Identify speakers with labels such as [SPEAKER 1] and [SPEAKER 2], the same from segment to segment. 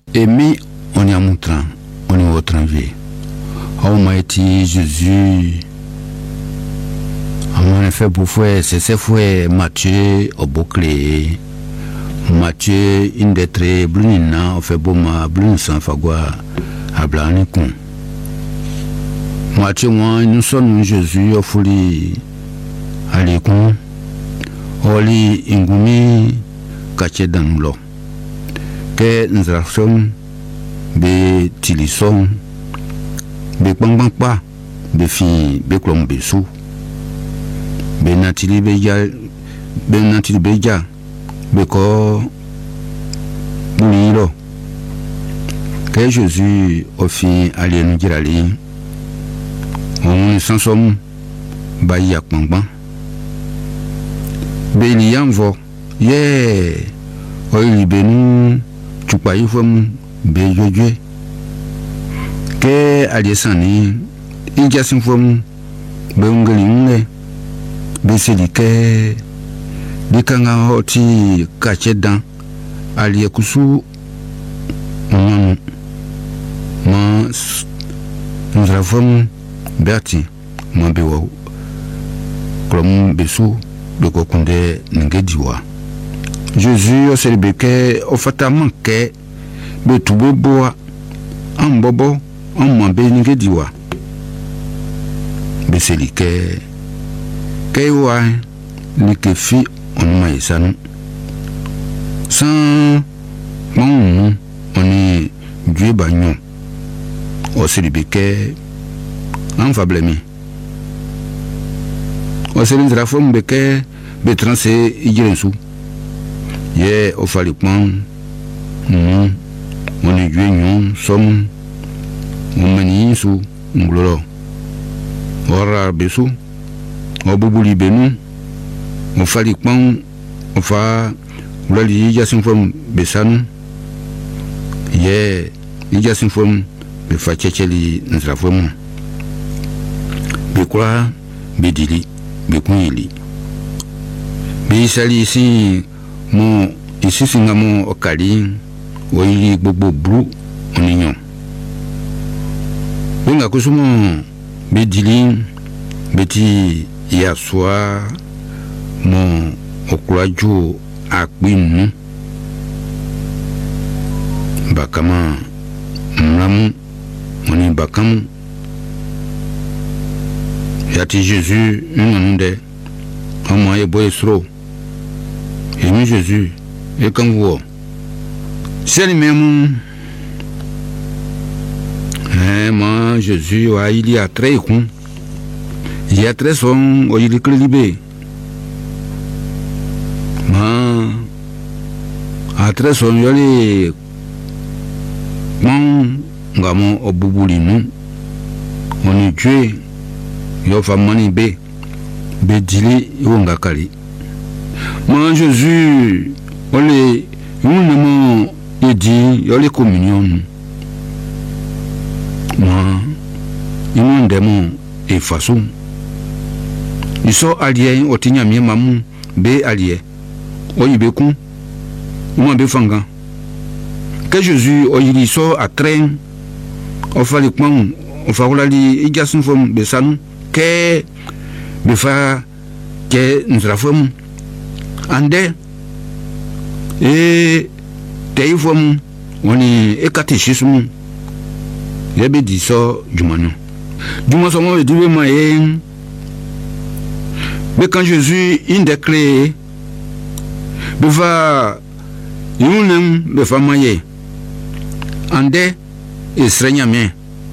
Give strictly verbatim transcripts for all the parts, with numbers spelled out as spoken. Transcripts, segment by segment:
[SPEAKER 1] Aimé, on y a montré, on y a autre vie. Oh, m'a été Jésus. En effet, pour faire, c'est ce fois Matthieu au bouclier. Matthieu, une des très blunina, on fait beau ma blun sans fagua à blanicon. Matthieu, moi, nous sommes Jésus au folie à l'écon. Oli ingumi caché dans l'eau. Que nous avons des tilissons, des bambampa, des filles, des clombessous, des natili beja, des natili beja, des corps, boulilo. Que Jésus offrit à l'ennugirali, on s'en somme, baïa bambam. Beli yanvo, yeah, oili benu, chupayi fom, bejoje. Ke aliesani, injasin fom, beungelinge, beselike, dikanga hoti kachedan, aliekusu, manu, ma, nous fom, berti, ma bewa, klom besu. De Kokunde Ngediwa. Jésus, au célébeke, au fatamanke, de Tuboboa, en bobo, en mambe Ngediwa. Beselike, Kewa, Nikefi, on maïsano. Sans mon on est Dieu bagnon. Au célébeke, en fablemi. Au célébeke, la forme beke, Betranse ijirensu. Ye ofalikman. Non. On est guignon, somme. On manie sous. Ngolo. Ora besu. Obubuli benu. Ofalikman. Ofa. Ulali ijasin form besanu. Ye. Ijasin form. Befachecheli nzrafom. Bekura. Bedili. Bekuili. Bisali ici, mon, ici c'est mon okali, oui, bobo blue, on ignon. Benga kusumo, bedili, beti, yaswa, mon, okulajo, akbinu, bakama, mlamu, on y bakamu. Yati Jésus, une onde, en moi et boyesro. Et mi Jésus, et quand vous, c'est le même. Eh, moi, Jésus, il y a très con. Il y a très son, il est libé. Ma, à très son, il y a les. Mon, gamon, au bouboulinou. On est tué. Il y a famani bé. Bédili, il y a kali. Moi, Jésus, on les, on les dit, on les communion. Moi, ils m'ont démon et façon. Ils sont alliés, au tignami, maman, bé allié. O yibekun, ils m'ont béfanga. Que Jésus, o yili so à train, au falikman, au faroulali, il y a son forme de san, que, befa, que nous avons. Ande et téléphone on est catéchisme il y a dit ça du manu du moins ça m'a dit mais mais quand Jésus il déclare va il n'aime le famaye ande et srenyame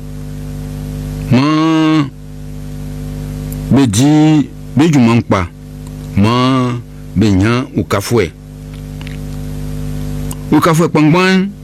[SPEAKER 1] ma me dit mais du manque pas ma Benya ou kafoué. Ou kafoué pangban,